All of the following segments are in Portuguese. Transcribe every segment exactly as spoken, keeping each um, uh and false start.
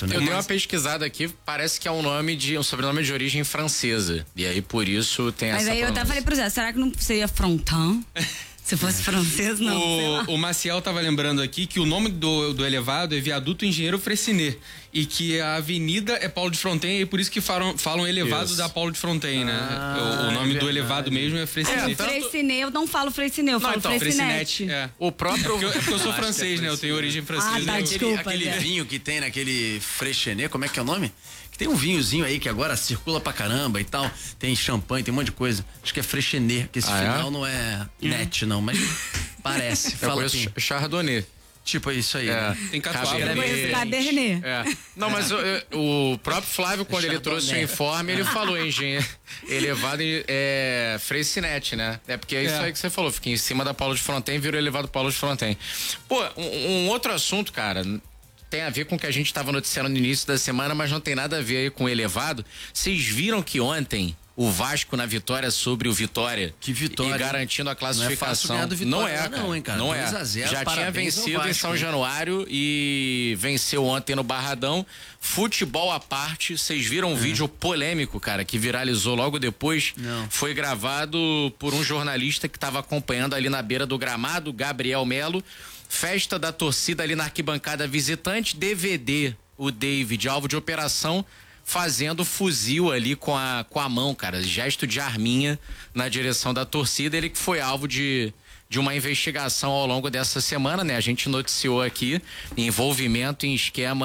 certo, né? Eu dei uma pesquisada aqui, parece que é um nome de um sobrenome de origem francesa. E aí por isso tem Mas essa aí eu até falei pro Zé, será que não seria Frontin? Se fosse francês, não. O, o Maciel tava lembrando aqui que o nome do, do elevado é Viaduto Engenheiro Fressinet e que a avenida é Paulo de Fronten e por isso que falam, falam elevado isso. da Paulo de Fronten, né? Ah, o, o nome é do elevado mesmo é Fressinet. É, Fressinet, eu não falo Fressinet, eu falo então, Fressinete. É. O próprio. É porque eu, é porque eu sou Eu acho francês, que é né? Eu tenho origem francesa. Ah, tá, eu- desculpa. Aquele, aquele Zé. vinho que tem naquele Freixenet, como é que é o nome? Que tem um vinhozinho aí que agora circula pra caramba e tal. Tem champanhe, tem um monte de coisa. Acho que é Freixenet, que esse Ah, final é? não é net, não, mas parece. Eu Fala conheço assim. Chardonnay. Tipo, é isso aí. É. né? Tem catuaba. Eu Cabernet. conheço Cabernet. É. Não, mas o, o próprio Flávio, quando ele trouxe o Chardonnay. informe, ele falou engenheiro elevado é, Freixenet, né? É porque é isso É. aí que você falou, fica em cima da Paulo de Fronten, virou elevado Paulo de Fronten. Pô, um, um outro assunto, cara, tem a ver com o que a gente estava noticiando no início da semana, mas não tem nada a ver aí com o elevado. Vocês viram que ontem o Vasco na vitória sobre o Vitória. Que vitória. E garantindo a classificação. Não é fácil ganhar do Vitória Não é, lá cara. não, hein, cara? Não dois é. a zero, Já tinha parabéns ao vencido em Vasco, São hein? Januário e venceu ontem no Barradão. Futebol à parte, vocês viram um vídeo polêmico, cara, que viralizou logo depois. Não. Foi gravado por um jornalista que estava acompanhando ali na beira do gramado, Gabriel Melo. Festa da torcida ali na arquibancada visitante, D V D, o David, alvo de operação, fazendo fuzil ali com a, com a mão, cara, gesto de arminha na direção da torcida, ele que foi alvo de, de uma investigação ao longo dessa semana, né? A gente noticiou aqui envolvimento em esquema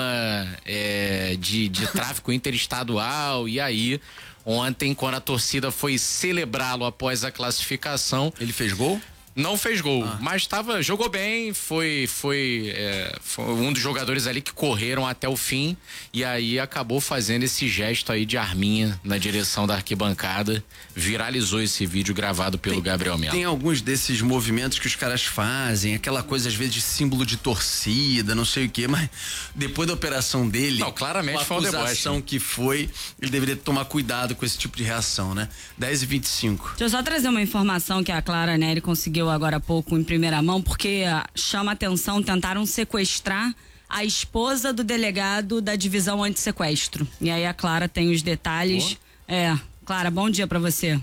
é, de, de tráfico interestadual, e aí ontem, quando a torcida foi celebrá-lo após a classificação, Ele fez gol? não fez gol, Ah. mas tava, jogou bem, foi, foi, é, foi um dos jogadores ali que correram até o fim e aí acabou fazendo esse gesto aí de arminha na direção da arquibancada. Viralizou esse vídeo gravado pelo Gabriel Melo. Tem alguns desses movimentos que os caras fazem, aquela coisa às vezes de símbolo de torcida, não sei o quê, mas depois da operação dele, Não, claramente com a foi um deboche. acusação que foi, ele deveria tomar cuidado com esse tipo de reação, né? dez e vinte e cinco. Deixa eu só trazer uma informação que a Clara Neri conseguiu agora há pouco em primeira mão, porque ah, chama atenção, tentaram sequestrar a esposa do delegado da divisão antissequestro. E aí a Clara tem os detalhes. É, Clara, bom dia pra você.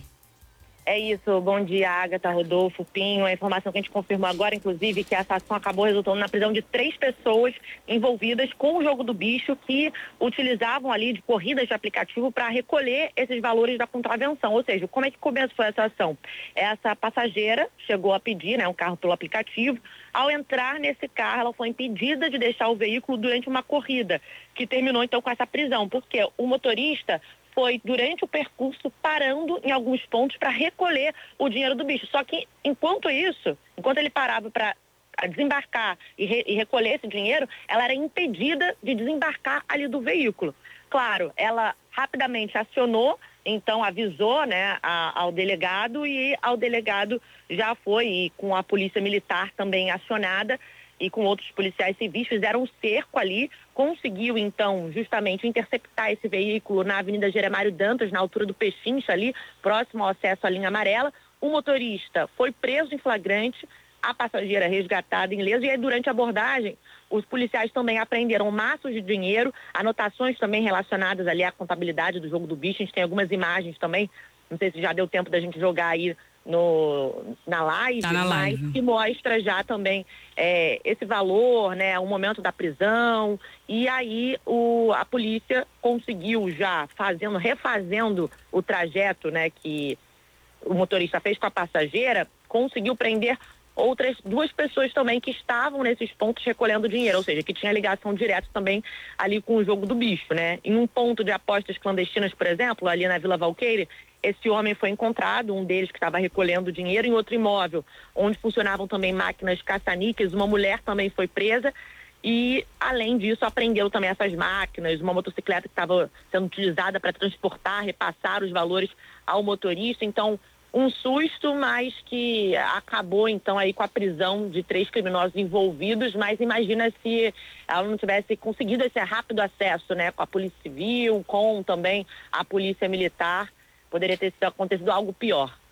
É isso, bom dia, Agatha, Rodolfo, Pinho. A informação que a gente confirmou agora, inclusive, que essa ação acabou resultando na prisão de três pessoas envolvidas com o jogo do bicho, que utilizavam ali de corridas de aplicativo para recolher esses valores da contravenção. Ou seja, como é que começou essa ação? Essa passageira chegou a pedir, né, um carro pelo aplicativo. Ao entrar nesse carro, ela foi impedida de deixar o veículo durante uma corrida, que terminou então com essa prisão, porque o motorista foi, durante o percurso, parando em alguns pontos para recolher o dinheiro do bicho. Só que, enquanto isso, enquanto ele parava para desembarcar e, re, e recolher esse dinheiro, ela era impedida de desembarcar ali do veículo. Claro, ela rapidamente acionou, então avisou, né, a, ao delegado, e ao delegado já foi, e com a polícia militar também acionada, e com outros policiais civis, fizeram um cerco ali, conseguiu então justamente interceptar esse veículo na Avenida Jeremário Dantas, na altura do Pechincha ali, próximo ao acesso à linha amarela. O motorista foi preso em flagrante, a passageira resgatada ilesa, e aí durante a abordagem os policiais também apreenderam maços de dinheiro, anotações também relacionadas ali à contabilidade do jogo do bicho. A gente tem algumas imagens também, não sei se já deu tempo da gente jogar aí no, na live, Tá na mas live. que mostra já também é, esse valor, né, o momento da prisão, e aí o, a polícia conseguiu já fazendo, refazendo o trajeto, né, que o motorista fez com a passageira, conseguiu prender outras duas pessoas também que estavam nesses pontos recolhendo dinheiro, ou seja, que tinha ligação direta também ali com o jogo do bicho, né? Em um ponto de apostas clandestinas, por exemplo, ali na Vila Valqueire, esse homem foi encontrado, um deles que estava recolhendo dinheiro, em outro imóvel, onde funcionavam também máquinas caça-níqueis, uma mulher também foi presa, e além disso apreendeu também essas máquinas, uma motocicleta que estava sendo utilizada para transportar, repassar os valores ao motorista. Então, um susto, mas que acabou então aí com a prisão de três criminosos envolvidos. Mas imagina se ela não tivesse conseguido esse rápido acesso, né, com a Polícia Civil, com também a Polícia Militar, poderia ter sido, acontecido algo pior.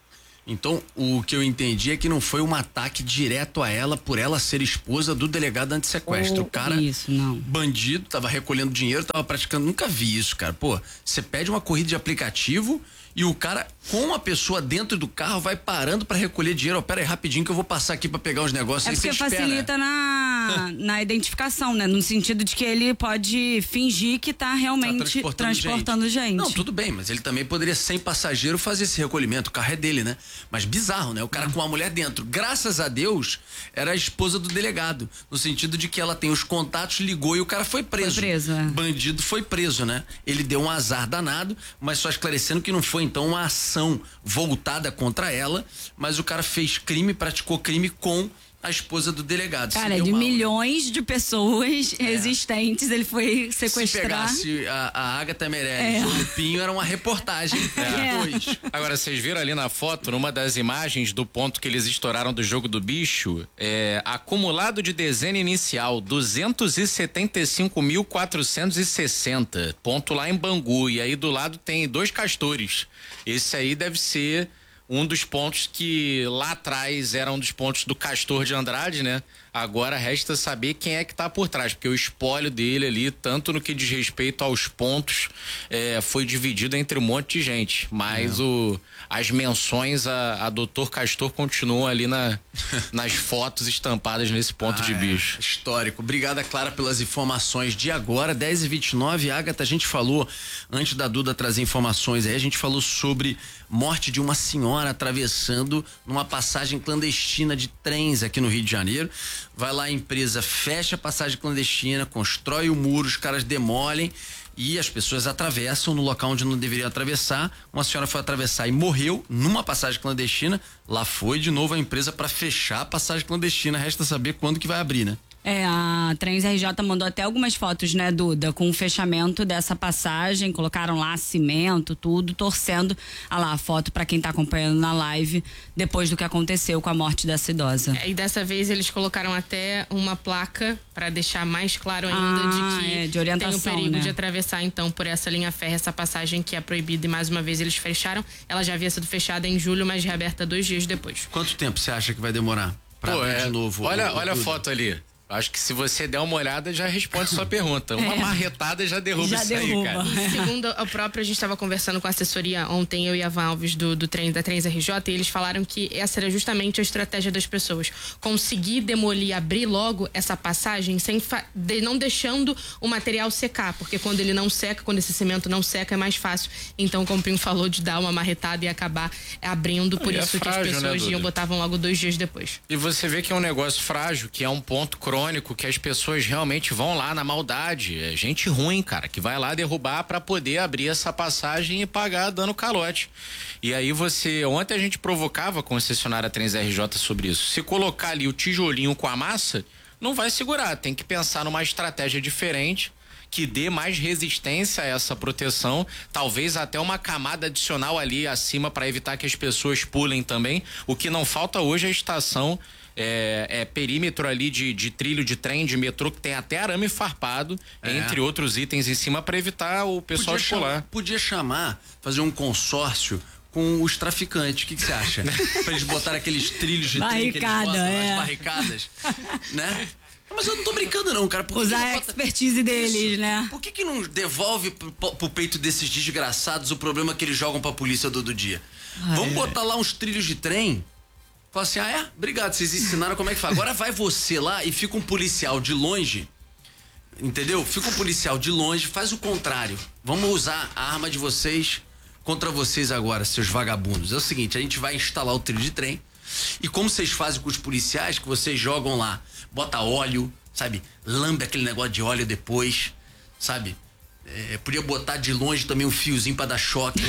Então, o que eu entendi é que não foi um ataque direto a ela por ela ser esposa do delegado antissequestro. Oh, o cara, isso, não. bandido, tava recolhendo dinheiro, tava praticando, nunca vi isso, cara. Pô, você pede uma corrida de aplicativo e o cara, com a pessoa dentro do carro, vai parando pra recolher dinheiro. Ó, pera aí, rapidinho que eu vou passar aqui pra pegar os negócios. É aí porque você espera. facilita na, na identificação, né? No sentido de que ele pode fingir que tá realmente Tá transportando, transportando gente. gente. Não, tudo bem, mas ele também poderia, sem passageiro, fazer esse recolhimento. O carro é dele, né? Mas bizarro, né? O cara com a mulher dentro. Graças a Deus, era a esposa do delegado. No sentido de que ela tem os contatos, ligou e o cara foi preso. Foi preso, é. Bandido foi preso, né? Ele deu um azar danado, mas só esclarecendo que não foi, então, uma ação voltada contra ela, mas o cara fez crime, praticou crime com a esposa do delegado. Cara, de milhões de pessoas é. existentes, ele foi sequestrar. Se pegasse a, a Agatha Meirelles e É. o Lupinho, era uma reportagem. É. Depois. Agora, vocês viram ali na foto, numa das imagens do ponto que eles estouraram do jogo do bicho, é, acumulado de dezena inicial, duzentos e setenta e cinco mil quatrocentos e sessenta, ponto lá em Bangu, e aí do lado tem dois castores. Esse aí deve ser um dos pontos que lá atrás era um dos pontos do Castor de Andrade, né? Agora resta saber quem é que tá por trás, porque o espólio dele ali, tanto no que diz respeito aos pontos, é, foi dividido entre um monte de gente, mas é. o, as menções a, a doutor Castor continuam ali na, nas fotos estampadas nesse ponto ah, de bicho. É, histórico. Obrigada, Clara, pelas informações de agora, dez e vinte e nove. Agatha, a gente falou, antes da Duda trazer informações aí, a gente falou sobre morte de uma senhora atravessando numa passagem clandestina de trens aqui no Rio de Janeiro. Vai lá, a empresa fecha a passagem clandestina, constrói o muro, os caras demolem e as pessoas atravessam no local onde não deveriam atravessar. Uma senhora foi atravessar e morreu numa passagem clandestina. Lá foi de novo a empresa para fechar a passagem clandestina. Resta saber quando que vai abrir, né? É, a Trens R J mandou até algumas fotos, né, Duda, com o fechamento dessa passagem, colocaram lá cimento, tudo, torcendo, ah lá, a foto pra quem tá acompanhando na live, depois do que aconteceu com a morte dessa idosa. É, e dessa vez eles colocaram até uma placa pra deixar mais claro ainda Ah, de que é, de orientação, tem o perigo né? de atravessar, então, por essa linha férrea, essa passagem que é proibida, e mais uma vez eles fecharam. Ela já havia sido fechada em julho, mas reaberta dois dias depois. Quanto tempo você acha que vai demorar pra Pô, abrir é, de novo? Olha, o, olha a tudo? foto ali. Acho que se você der uma olhada, já responde sua pergunta. Uma É. marretada já derruba Já isso derruba. aí, cara. E segundo a própria, a gente estava conversando com a assessoria ontem, eu e a Van Alves do, do trem, da Trens R J, e eles falaram que essa era justamente a estratégia das pessoas. Conseguir demolir, abrir logo essa passagem, sem fa- de, não deixando o material secar, porque quando ele não seca, quando esse cimento não seca, é mais fácil. Então, como o Pinho falou, de dar uma marretada e acabar abrindo, por E é isso que as frágil, né, pessoas Duda? iam, botavam logo dois dias depois. E você vê que é um negócio frágil, que é um ponto crônico, que as pessoas realmente vão lá na maldade. É gente ruim, cara, que vai lá derrubar pra poder abrir essa passagem e pagar dando calote. E aí você, ontem a gente provocava a concessionária Trens R J sobre isso. Se colocar ali o tijolinho com a massa, não vai segurar, tem que pensar numa estratégia diferente que dê mais resistência a essa proteção, talvez até uma camada adicional ali acima para evitar que as pessoas pulem também. O que não falta hoje é a estação É, é perímetro ali de, de trilho de trem, de metrô, que tem até arame farpado, É. entre outros itens em cima, para evitar o pessoal de pular. Chamar, podia chamar, fazer um consórcio com os traficantes. O que que você acha? Pra eles botarem aqueles trilhos de trem que eles Barricada, botam, é. as barricadas, né? Mas eu não tô brincando não, cara. Por que Usar que a não bota- expertise deles, Isso. né? Por que que não devolve pro, pro peito desses desgraçados o problema que eles jogam pra polícia todo dia? Vamos botar lá uns trilhos de trem. Fala assim, ah é? Obrigado, vocês ensinaram como é que faz. Agora vai você lá e fica um policial de longe, entendeu? Fica um policial de longe, faz o contrário. Vamos usar a arma de vocês contra vocês agora, seus vagabundos. É o seguinte, a gente vai instalar o trilho de trem e como vocês fazem com os policiais, que vocês jogam lá, bota óleo, sabe? Lambe aquele negócio de óleo depois, sabe? É, podia botar de longe também um fiozinho pra dar choque.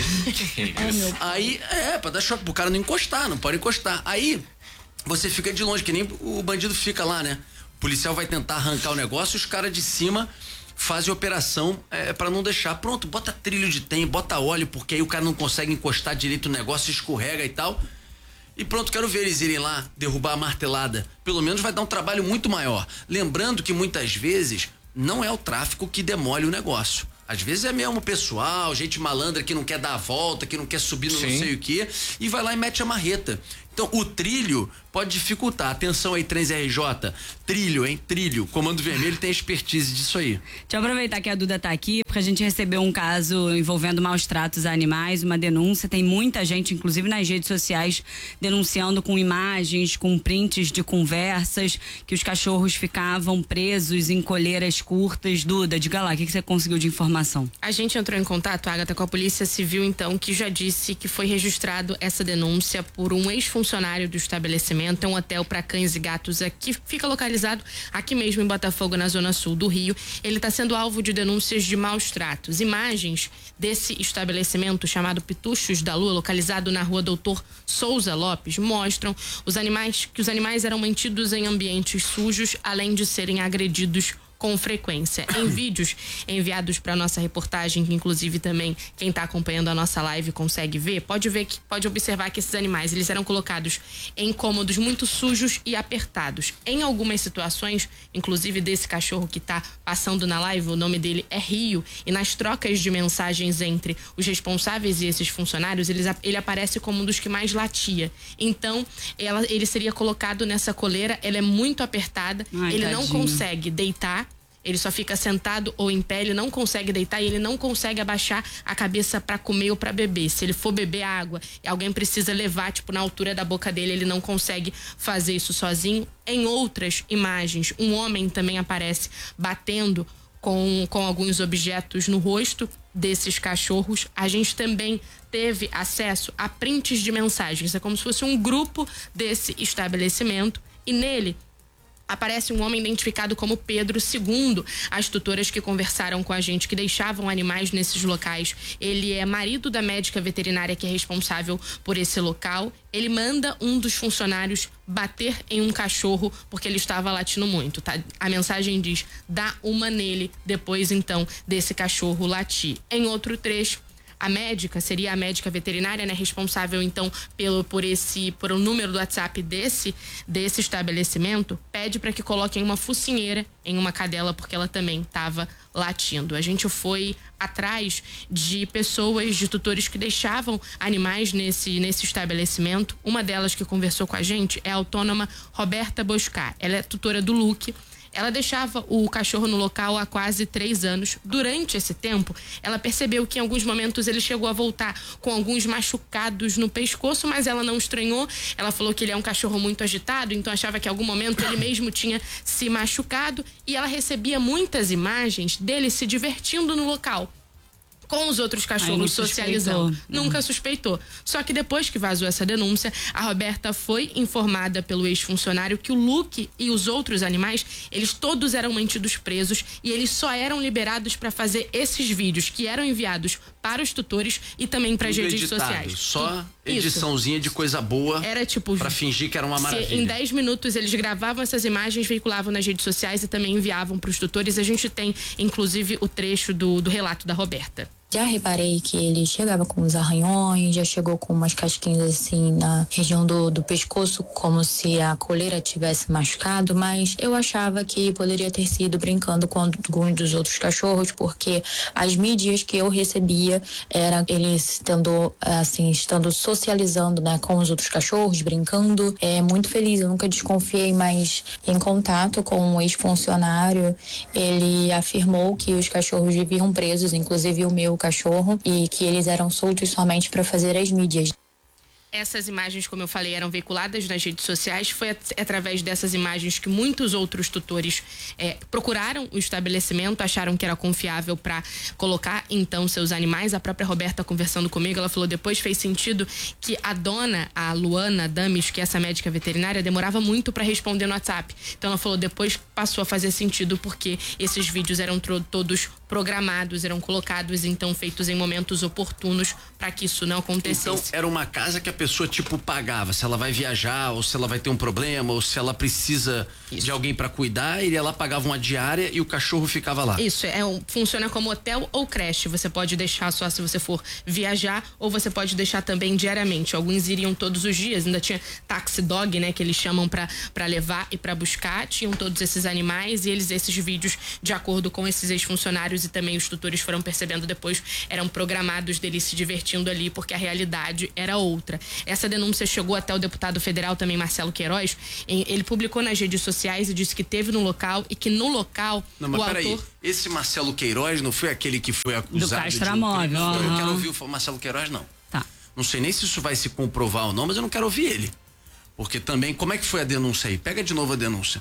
Aí, é, pra dar choque, pro cara não encostar, não pode encostar. Aí, você fica de longe, que nem o bandido fica lá, né? O policial vai tentar arrancar o negócio e os caras de cima fazem operação é, pra não deixar. Pronto, bota trilho de trem, bota óleo, porque aí o cara não consegue encostar direito no negócio, escorrega e tal. E pronto, quero ver eles irem lá derrubar a martelada. Pelo menos vai dar um trabalho muito maior. Lembrando que muitas vezes não é o tráfico que demole o negócio. Às vezes é mesmo pessoal, gente malandra que não quer dar a volta, que não quer subir no Sim. não sei o quê, e vai lá e mete a marreta. Então, o trilho pode dificultar. Atenção aí, Trens R J. Trilho, hein? Trilho. Comando Vermelho tem expertise disso aí. Deixa eu aproveitar que a Duda tá aqui, porque a gente recebeu um caso envolvendo maus tratos a animais, uma denúncia. Tem muita gente, inclusive nas redes sociais, denunciando com imagens, com prints de conversas, que os cachorros ficavam presos em coleiras curtas. Duda, diga lá, o que, que você conseguiu de informação? A gente entrou em contato, Agatha, com a Polícia Civil, então, que já disse que foi registrado essa denúncia por um ex-funcionário do estabelecimento, é um hotel para cães e gatos aqui, fica localizado aqui mesmo em Botafogo, na zona sul do Rio. Ele está sendo alvo de denúncias de maus tratos. Imagens desse estabelecimento chamado Pituchos da Lua, localizado na rua Doutor Souza Lopes, mostram os animais, que os animais eram mantidos em ambientes sujos, além de serem agredidos com frequência. Em vídeos enviados para nossa reportagem, que inclusive também quem está acompanhando a nossa live consegue ver, pode ver que pode observar que esses animais, eles eram colocados em cômodos muito sujos e apertados. Em algumas situações, inclusive desse cachorro que está passando na live, o nome dele é Rio, e nas trocas de mensagens entre os responsáveis e esses funcionários, eles, ele aparece como um dos que mais latia. Então, ela, ele seria colocado nessa coleira, ela é muito apertada, Ai, ele tadinho. não consegue deitar. Ele só fica sentado ou em pé, ele não consegue deitar e ele não consegue abaixar a cabeça para comer ou para beber. Se ele for beber água e alguém precisa levar, tipo, na altura da boca dele, ele não consegue fazer isso sozinho. Em outras imagens, um homem também aparece batendo com, com alguns objetos no rosto desses cachorros. A gente também teve acesso a prints de mensagens. É como se fosse um grupo desse estabelecimento e nele aparece um homem identificado como Pedro, segundo as tutoras que conversaram com a gente, que deixavam animais nesses locais. Ele é marido da médica veterinária que é responsável por esse local. Ele manda um dos funcionários bater em um cachorro porque ele estava latindo muito, tá? A mensagem diz: dá uma nele, depois então desse cachorro latir. Em outro trecho, a médica, seria a médica veterinária, né, responsável então pelo por esse por o número do WhatsApp desse desse estabelecimento, pede para que coloquem uma focinheira em uma cadela porque ela também estava latindo. A gente foi atrás de pessoas, de tutores que deixavam animais nesse nesse estabelecimento. Uma delas que conversou com a gente é a autônoma Roberta Boscar. Ela é tutora do Luke. Ela deixava o cachorro no local há quase três anos. Durante esse tempo, ela percebeu que em alguns momentos ele chegou a voltar com alguns machucados no pescoço, mas ela não estranhou. Ela falou que ele é um cachorro muito agitado, então achava que em algum momento ele mesmo tinha se machucado. E ela recebia muitas imagens dele se divertindo no local, com os outros cachorros socializando. Nunca suspeitou. Só que depois que vazou essa denúncia, a Roberta foi informada pelo ex-funcionário que o Luke e os outros animais, eles todos eram mantidos presos e eles só eram liberados para fazer esses vídeos que eram enviados para os tutores e também para as redes editado, sociais. Só ediçãozinha de coisa boa. Era tipo, pra fingir que era uma maravilha. Se em dez minutos eles gravavam essas imagens, veiculavam nas redes sociais e também enviavam para os tutores. A gente tem, inclusive, o trecho do, do relato da Roberta. Já reparei que ele chegava com uns arranhões, já chegou com umas casquinhas assim na região do, do pescoço, como se a coleira tivesse machucado, mas eu achava que poderia ter sido brincando com alguns dos outros cachorros, porque as mídias que eu recebia era ele estando, assim, estando socializando, né, com os outros cachorros, brincando. É muito feliz, eu nunca desconfiei, mas em contato com um ex-funcionário, ele afirmou que os cachorros viviam presos, inclusive o meu cachorro, e que eles eram soltos somente para fazer as mídias. Essas imagens, como eu falei, eram veiculadas nas redes sociais. Foi at- através dessas imagens que muitos outros tutores é, procuraram o estabelecimento, acharam que era confiável para colocar então seus animais. A própria Roberta conversando comigo, ela falou depois fez sentido que a dona, a Luana Dames, que é essa médica veterinária, demorava muito para responder no WhatsApp. Então ela falou depois passou a fazer sentido porque esses vídeos eram tro- todos programados, eram colocados então feitos em momentos oportunos para que isso não acontecesse. Então era uma casa que a pessoa tipo pagava, se ela vai viajar ou se ela vai ter um problema ou se ela precisa Isso. de alguém para cuidar, ele ela pagava uma diária e o cachorro ficava lá. Isso, é um, funciona como hotel ou creche. Você pode deixar só se você for viajar ou você pode deixar também diariamente. Alguns iriam todos os dias, ainda tinha taxi dog, né, que eles chamam para para levar e para buscar, tinham todos esses animais e eles esses vídeos, de acordo com esses ex-funcionários e também os tutores foram percebendo depois, eram programados deles se divertindo ali porque a realidade era outra. Essa denúncia chegou até o deputado federal também, Marcelo Queiroz. Ele publicou nas redes sociais e disse que teve no local e que no local não, mas o peraí, autor... esse Marcelo Queiroz não foi aquele que foi acusado do Castro de um Amóvel, crime? uhum. Eu não quero ouvir o Marcelo Queiroz, não. Tá. Não sei nem se isso vai se comprovar ou não, mas eu não quero ouvir ele. Porque também, como é que foi a denúncia aí? Pega de novo a denúncia.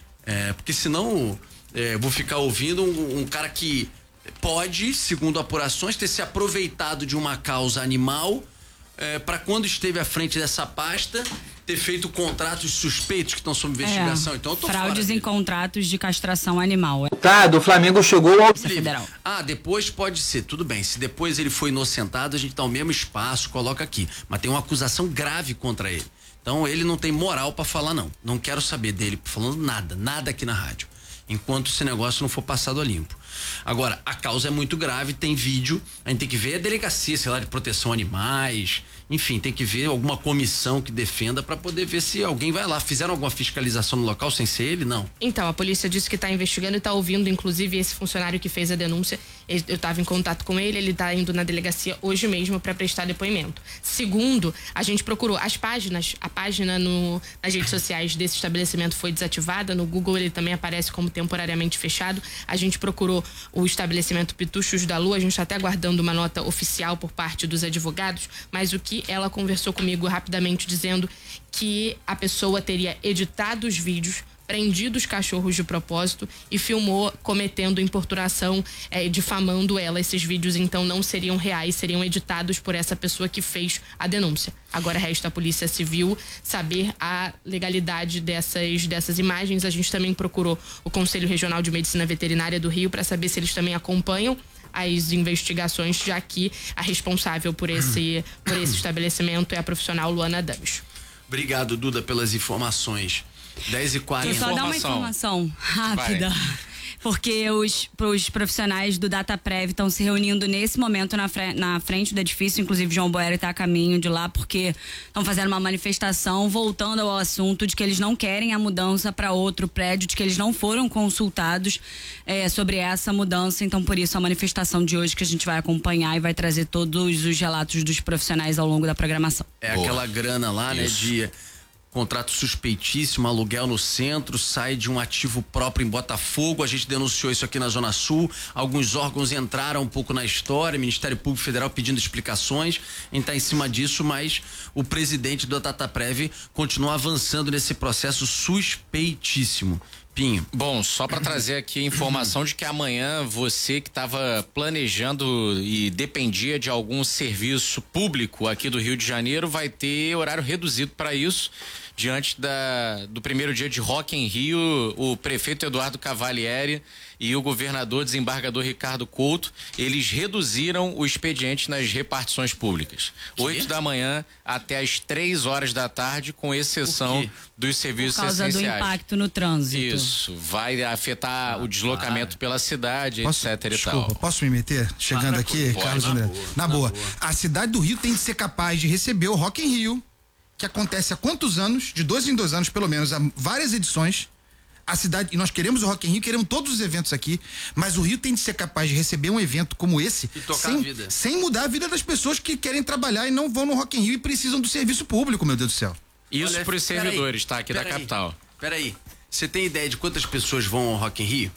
É, porque senão é, vou ficar ouvindo um, um cara que pode, segundo apurações, ter se aproveitado de uma causa animal é, para quando esteve à frente dessa pasta ter feito contratos suspeitos que estão sob investigação. É, então eu tô fraudes fora em contratos de castração animal. Tá, do Flamengo chegou ao federal. Ah, depois pode ser, tudo bem. Se depois ele foi inocentado, a gente dá o mesmo espaço, coloca aqui. Mas tem uma acusação grave contra ele. Então ele não tem moral para falar, não. Não quero saber dele falando nada, nada aqui na rádio. Enquanto esse negócio não for passado a limpo. Agora, a causa é muito grave, tem vídeo, a gente tem que ver a delegacia, sei lá, de proteção a animais, enfim, tem que ver alguma comissão que defenda para poder ver se alguém vai lá. Fizeram alguma fiscalização no local sem ser ele? Não. Então, a polícia disse que está investigando e está ouvindo, inclusive, esse funcionário que fez a denúncia. Eu estava em contato com ele, ele está indo na delegacia hoje mesmo para prestar depoimento. Segundo, a gente procurou as páginas, a página no, nas redes sociais desse estabelecimento foi desativada, no Google ele também aparece como temporariamente fechado. A gente procurou o estabelecimento Pituchos da Lua, a gente está até aguardando uma nota oficial por parte dos advogados, mas o que ela conversou comigo rapidamente dizendo que a pessoa teria editado os vídeos, prendido os cachorros de propósito e filmou cometendo importunação, é, difamando ela. Esses vídeos então não seriam reais, seriam editados por essa pessoa que fez a denúncia. Agora resta a Polícia Civil saber a legalidade dessas, dessas imagens. A gente também procurou o Conselho Regional de Medicina Veterinária do Rio para saber se eles também acompanham as investigações, já que a responsável por esse, por esse estabelecimento é a profissional Luana Adames. Obrigado, Duda, pelas informações. dez e quarenta. Só dar uma informação rápida. Vai. Porque os, os profissionais do DataPrev estão se reunindo nesse momento na, fre, na frente do edifício, inclusive João Boeri está a caminho de lá, porque estão fazendo uma manifestação voltando ao assunto de que eles não querem a mudança para outro prédio, de que eles não foram consultados é, sobre essa mudança. Então, por isso, a manifestação de hoje que a gente vai acompanhar e vai trazer todos os relatos dos profissionais ao longo da programação. É Boa. Aquela grana lá, isso. né, de contrato suspeitíssimo, aluguel no centro, sai de um ativo próprio em Botafogo. A gente denunciou isso aqui na Zona Sul. Alguns órgãos entraram um pouco na história, Ministério Público Federal pedindo explicações. A gente tá em cima disso, mas o presidente do DataPrev continua avançando nesse processo suspeitíssimo. Pinho. Bom, só para trazer aqui a informação de que amanhã você que estava planejando e dependia de algum serviço público aqui do Rio de Janeiro vai ter horário reduzido para isso. Diante da, do primeiro dia de Rock em Rio, o prefeito Eduardo Cavalieri e o governador desembargador Ricardo Couto, eles reduziram o expediente nas repartições públicas. Oito da manhã até as três horas da tarde, com exceção dos serviços essenciais. Por causa do impacto no trânsito. Isso, vai afetar ah, o deslocamento ah, pela cidade, posso, etc desculpa, e tal. Posso me meter? Chegando ah, aqui, pode, Carlos André. Na, boa, na, na boa. boa. A cidade do Rio tem de ser capaz de receber o Rock em Rio, que acontece há quantos anos, de dois em dois anos pelo menos, há várias edições. A cidade, e nós queremos o Rock in Rio, queremos todos os eventos aqui, mas o Rio tem de ser capaz de receber um evento como esse sem, sem mudar a vida das pessoas que querem trabalhar e não vão no Rock in Rio e precisam do serviço público, meu Deus do céu. Isso para os servidores, aí, tá? Aqui da aí, capital. Peraí, você tem ideia de quantas pessoas vão ao Rock in Rio?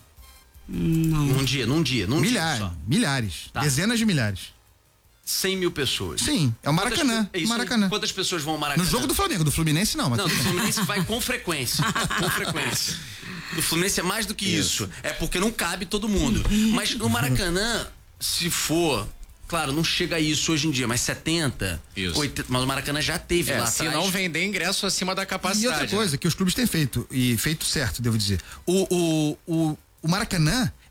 Não. Num dia, num dia, num milhares, dia só. Milhares, tá. Dezenas de milhares. cem mil pessoas. Sim, é o Maracanã. Quantas, é Maracanã. Quantas pessoas vão ao Maracanã? No jogo do Flamengo, do Fluminense não. Mas não, do Fluminense vai com frequência. Com frequência. Do Fluminense é mais do que isso. isso. É porque não cabe todo mundo. Mas no Maracanã, se for... Claro, não chega a isso hoje em dia, mas setenta, isso. oitenta, mas o Maracanã já teve é, lá se atrás. não vender ingresso acima da capacidade. E outra coisa, né? Que os clubes têm feito, e feito certo, devo dizer. O, o, o, o Maracanã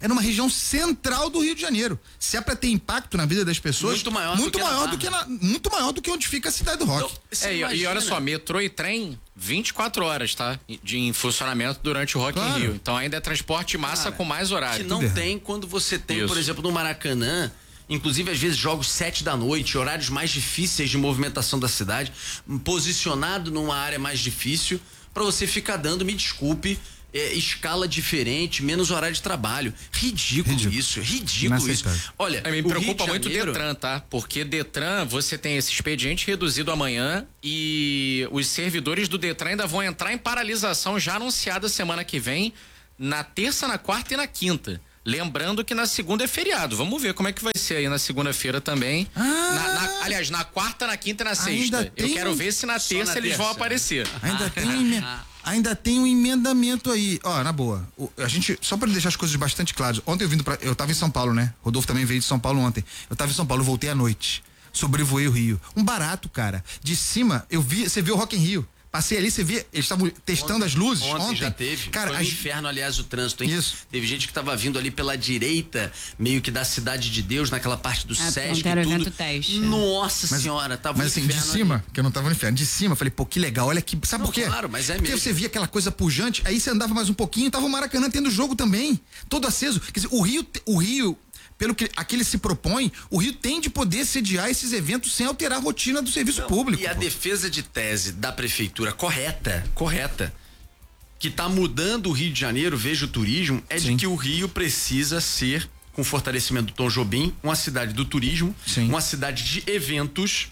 É numa região central do Rio de Janeiro. Se é pra ter impacto na vida das pessoas, muito maior, muito do, que maior do que na, muito maior do que onde fica a cidade do rock. Então, é, e, e olha só, metrô e trem, vinte e quatro horas, tá? De, em funcionamento durante o Rock Claro. in Rio. Então ainda é transporte massa Cara, com mais horário. que não Tudo tem quando você tem, Isso. por exemplo, no Maracanã, inclusive às vezes jogos sete da noite, horários mais difíceis de movimentação da cidade, posicionado numa área mais difícil, pra você ficar dando, me desculpe, é, escala diferente, menos horário de trabalho. Ridículo, Ridículo. isso, ridículo isso. Inaceitável. Olha, É, me o Rio preocupa de muito o Janeiro- Detran, tá? Porque Detran, você tem esse expediente reduzido amanhã e os servidores do Detran ainda vão entrar em paralisação já anunciada semana que vem, na terça, na quarta e na quinta. Lembrando que na segunda é feriado. Vamos ver como é que vai ser aí na segunda-feira também. Ah. Na- na- aliás, na quarta, na quinta e na Ainda sexta. Eu tem- quero ver se na Só terça na eles vão terça. aparecer. Ainda tem, um emen- ainda tem um emendamento aí. Ó, na boa. O- a gente, só pra deixar as coisas bastante claras. Ontem eu vindo pra. Eu tava em São Paulo, né? Rodolfo também veio de São Paulo ontem. Eu tava em São Paulo, voltei à noite. Sobrevoei o Rio. Um barato, cara. De cima, eu vi. Você viu o Rock in Rio. Passei ali, você vê. Eles estavam testando Ontem- as luzes. Ontem, Ontem, já teve. Cara, Foi um as- inferno, aliás, o trânsito, hein? Isso. Teve gente que tava vindo ali pela direita, meio que da Cidade de Deus, naquela parte do É, Sesc e era tudo. evento teste. Nossa Mas- senhora, tava Mas um assim, de inferno cima, ali. que eu não tava no inferno, de cima, eu falei, pô, que legal, olha que. Sabe Não, por quê? claro, mas é Porque mesmo. você via aquela coisa pujante, aí você andava mais um pouquinho, tava o Maracanã tendo jogo também. Todo aceso. Quer dizer, o Rio, o Rio, pelo que aquele se propõe, o Rio tem de poder sediar esses eventos sem alterar a rotina do serviço público. E a pô. defesa de tese da prefeitura correta, correta, que tá mudando o Rio de Janeiro, veja o turismo, é Sim. de que o Rio precisa ser, com o fortalecimento do Tom Jobim, uma cidade do turismo, Sim. uma cidade de eventos,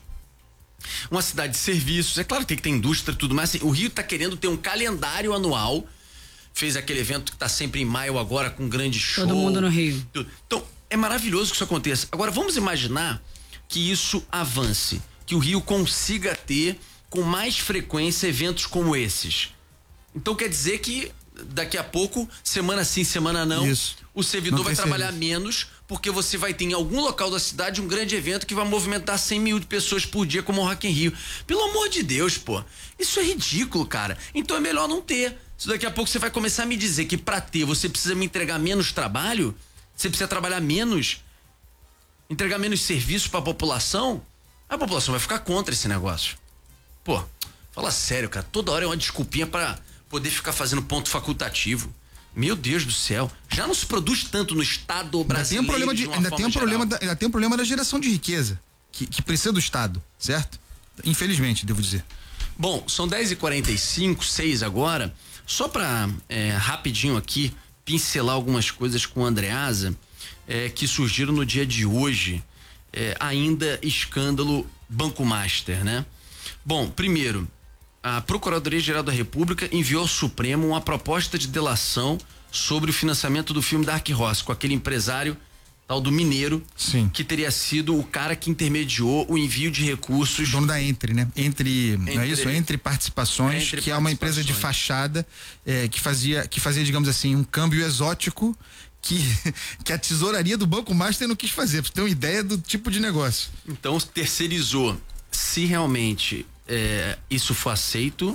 uma cidade de serviços. É claro que tem que ter indústria e tudo mais. Assim, o Rio tá querendo ter um calendário anual. Fez aquele evento que tá sempre em maio agora, com um grande show. Todo mundo no Rio. Tudo. Então, é maravilhoso que isso aconteça. Agora, vamos imaginar que isso avance, que o Rio consiga ter com mais frequência eventos como esses. Então quer dizer que daqui a pouco, semana sim, semana não, Isso. o servidor Não vai tem trabalhar serviço. menos, porque você vai ter em algum local da cidade um grande evento que vai movimentar cem mil pessoas por dia, como o Rock in Rio. Pelo amor de Deus, pô. Isso é ridículo, cara. Então é melhor não ter. Se daqui a pouco você vai começar a me dizer que pra ter você precisa me entregar menos trabalho, você precisa trabalhar menos, entregar menos serviço pra população, a população vai ficar contra esse negócio. Pô, fala sério, cara. Toda hora é uma desculpinha pra poder ficar fazendo ponto facultativo. Meu Deus do céu. Já não se produz tanto no Estado Ainda tem brasileiro. um problema de, de uma ainda forma tem um problema geral. da, ainda tem um problema da geração de riqueza, que, que precisa do Estado, certo? Infelizmente, devo dizer. Bom, são dez e quarenta e cinco, seis agora. Só pra é, rapidinho aqui pincelar algumas coisas com o Andreasa é, que surgiram no dia de hoje. É, ainda escândalo Banco Master, né? Bom, primeiro, a Procuradoria-Geral da República enviou ao Supremo uma proposta de delação sobre o financiamento do filme Dark Horse, com aquele empresário tal do Mineiro, Sim. que teria sido o cara que intermediou o envio de recursos. Dono da Entre, né? Entre, não é Entre- isso? Entre Participações, Entre que é uma empresa de Participações. fachada é, que fazia, que fazia, digamos assim, um câmbio exótico que, que a tesouraria do Banco Master não quis fazer, pra você ter uma ideia do tipo de negócio. Então terceirizou. Se realmente é, isso for aceito,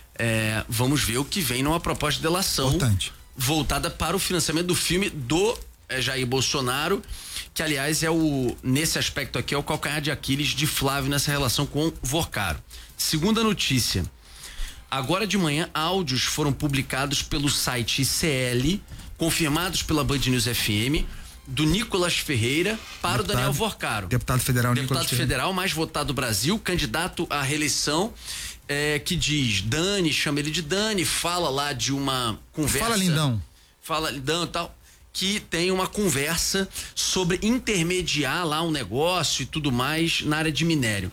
é, vamos ver o que vem numa proposta de delação Importante. voltada para o financiamento do filme do é, Jair Bolsonaro, que aliás é o, nesse aspecto aqui, é o calcanhar de Aquiles de Flávio nessa relação com Vorcaro. Segunda notícia. Agora de manhã, áudios foram publicados pelo site I C L, confirmados pela Band News F M, do Nicolas Ferreira para Deputado- o Daniel Vorcaro. Deputado federal Deputado Nicolas Ferreira. federal mais votado do Brasil, candidato à reeleição, é, que diz Dani, chama ele de Dani, fala lá de uma conversa. Fala, lindão. Fala, lindão e tal. Que tem uma conversa sobre intermediar lá um negócio e tudo mais na área de minério.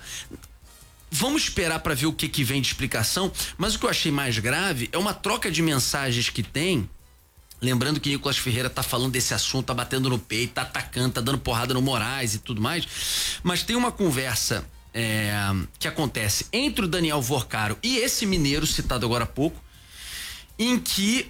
Vamos esperar para ver o que que vem de explicação, mas o que eu achei mais grave é uma troca de mensagens que tem. Lembrando que Nicolas Ferreira tá falando desse assunto, tá batendo no peito, tá atacando, tá dando porrada no Moraes e tudo mais. Mas tem uma conversa é, que acontece entre o Daniel Vorcaro e esse mineiro citado agora há pouco, em que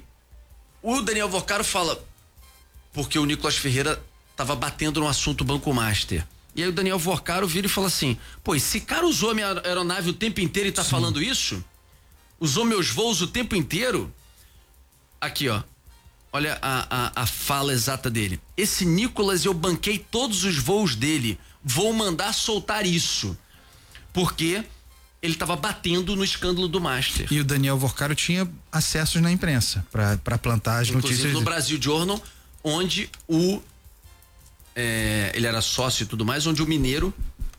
o Daniel Vorcaro fala, porque o Nicolas Ferreira tava batendo no assunto Banco Master. E aí o Daniel Vorcaro vira e fala assim, pô, esse cara usou a minha aeronave o tempo inteiro e tá Sim. falando isso? Usou meus voos o tempo inteiro? Aqui, ó. olha a, a, a fala exata dele. Esse Nicolas, eu banquei todos os voos dele. Vou mandar soltar isso. Porque ele estava batendo no escândalo do Master. E o Daniel Vorcaro tinha acessos na imprensa para plantar as Inclusive notícias. no Brasil Journal, onde o é, ele era sócio e tudo mais, onde o Mineiro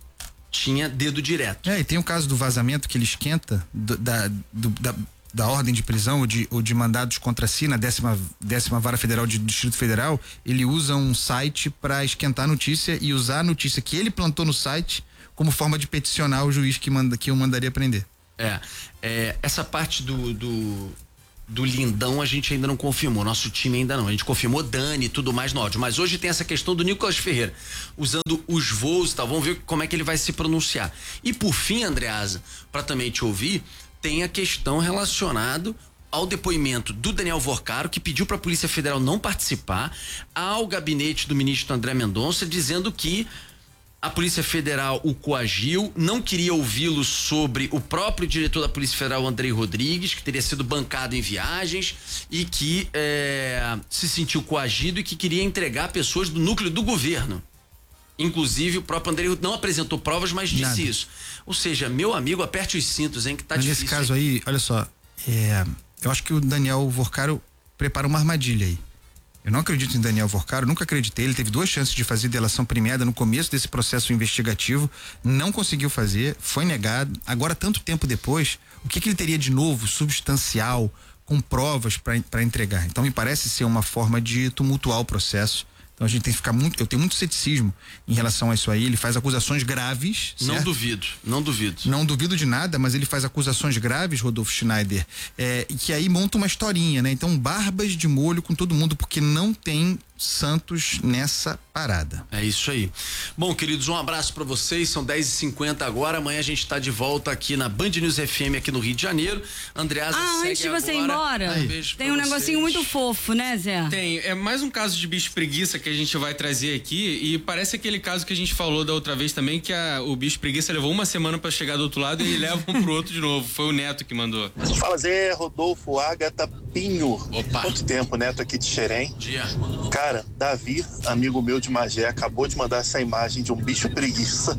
tinha dedo direto. É, e tem o caso do vazamento que ele esquenta do, da, do, da, da ordem de prisão ou de, ou de mandados contra si na décima, décima Vara Federal de Distrito Federal. Ele usa um site para esquentar a notícia e usar a notícia que ele plantou no site como forma de peticionar o juiz que, manda, que o mandaria prender. É, é essa parte do, do, do Lindão a gente ainda não confirmou, nosso time ainda não, a gente confirmou Dani e tudo mais no áudio, mas hoje tem essa questão do Nicolas Ferreira, usando os voos e tal, vamos ver como é que ele vai se pronunciar. E por fim, Andreasa, para também te ouvir, tem a questão relacionada ao depoimento do Daniel Vorcaro, que pediu para a Polícia Federal não participar, ao gabinete do ministro André Mendonça, dizendo que a Polícia Federal o coagiu, não queria ouvi-lo sobre o próprio diretor da Polícia Federal, Andrei Rodrigues, que teria sido bancado em viagens e que é, se sentiu coagido e que queria entregar pessoas do núcleo do governo. Inclusive, o próprio Andrei não apresentou provas, mas disse Nada. isso. Ou seja, meu amigo, aperte os cintos, hein, que tá Mas difícil. nesse caso aí, olha só, é, eu acho que o Daniel Vorcaro prepara uma armadilha aí. Eu não acredito em Daniel Vorcaro, nunca acreditei. Ele teve duas chances de fazer delação premiada no começo desse processo investigativo, não conseguiu fazer, foi negado. Agora, tanto tempo depois, o que, que ele teria de novo, substancial, com provas para entregar? Então, me parece ser uma forma de tumultuar o processo. Então a gente tem que ficar muito, eu tenho muito ceticismo em relação a isso aí. Ele faz acusações graves. Não certo? duvido, não duvido. Não duvido de nada, mas ele faz acusações graves, Rodolfo Schneider, é, e que aí monta uma historinha, né? Então, barbas de molho com todo mundo, porque não tem Santos nessa parada. É isso aí. Bom, queridos, um abraço pra vocês. São dez e cinquenta agora. Amanhã a gente tá de volta aqui na Band News F M aqui no Rio de Janeiro. Andreasa, Ah, segue antes de você ir agora. embora, Ai, beijo tem pra um vocês. negocinho muito fofo, né, Zé? Tem, é mais um caso de bicho preguiça que a gente vai trazer aqui e parece aquele caso que a gente falou da outra vez também, que a, o bicho preguiça levou uma semana pra chegar do outro lado e leva um pro outro de novo. Foi o Neto que mandou. Fala, Zé, Rodolfo, Agatha, Pinho. Opa. Quanto tempo, Neto aqui de Xerém. Dia. Cara, Davi, amigo meu de Magé, acabou de mandar essa imagem de um bicho preguiça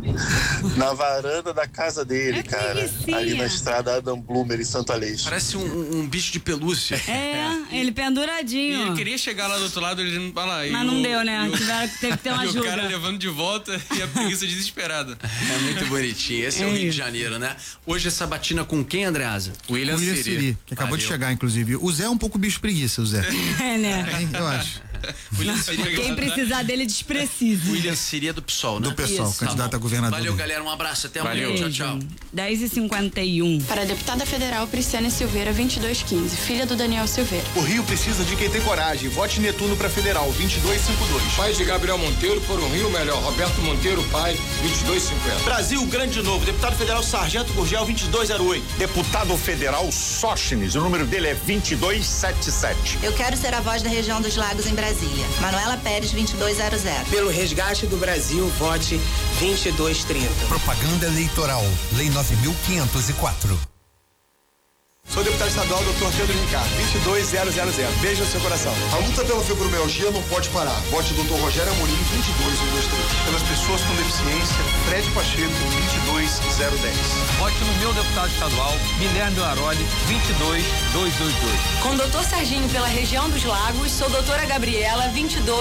na varanda da casa dele, É cara. preguicinha. Ali na estrada Adam Blumer, em Santo Aleixo. Parece um, um- um bicho de pelúcia. É, ele E penduradinho. ele queria chegar lá do outro lado, ele não fala. Mas não deu, né? Tiveram, teve que ter uma E o ajuda. cara levando de volta e a preguiça desesperada. É muito bonitinho. Esse é, É o Rio de isso. Janeiro, né? Hoje essa batina com quem, Andreasa? William O William Siri. Siri, que acabou de Valeu. chegar, inclusive. O Zé é um pouco bicho preguiça, o Zé. É, né? Hein? Eu acho. William Siri. Quem precisar dele, desprecise. William Siri é do PSOL, né? Do pessoal, Isso. candidato Tá a bom. governador. Valeu, galera. Um abraço. Até amanhã. Valeu. Tchau, tchau. dez e cinquenta e um. Para a deputada federal Prisciane Silveira, vinte e dois quinze, filha do Daniel Silveira. O Rio precisa de quem tem coragem. Vote Netuno para federal, vinte e dois cinquenta e dois. Pai de Gabriel Monteiro por um Rio melhor. Roberto Monteiro, pai, vinte e dois cinquenta. Brasil Grande de Novo, deputado federal Sargento Gurgel, vinte e dois zero oito. Deputado federal Sóstenes, o número dele é vinte e dois setenta e sete. Eu quero ser a voz da região dos Lagos em Brasília. Manuela Pérez, vinte e dois zero zero. Pelo resgate do Brasil, vote vinte e dois trinta. Propaganda eleitoral, Lei nove mil quinhentos e quatro. Sou deputado estadual, doutor Pedro Ricardo, vinte e dois zero zero zero. Beijo no seu coração. A luta pela fibromialgia não pode parar. Vote doutor Rogério Amorim, vinte e dois um dois três. Pelas pessoas com deficiência, Fred Pacheco, vinte e dois zero dez. Vote no meu deputado estadual, Guilherme Aroli, vinte e dois dois dois dois. Com o doutor Serginho pela região dos Lagos, sou doutora Gabriela, vinte e dois